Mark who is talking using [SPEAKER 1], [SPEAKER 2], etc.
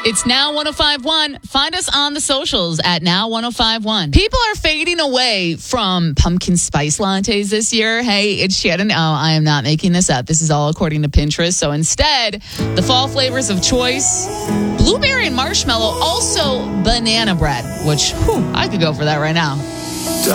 [SPEAKER 1] It's Now 105.1. Find us on the socials at Now 105.1. People are fading away from pumpkin spice lattes this year. Hey, it's Shannon. Oh, I am not making this up. This is all according to Pinterest. So instead, the fall flavors of choice, blueberry and marshmallow, also banana bread, which I could go for that right now.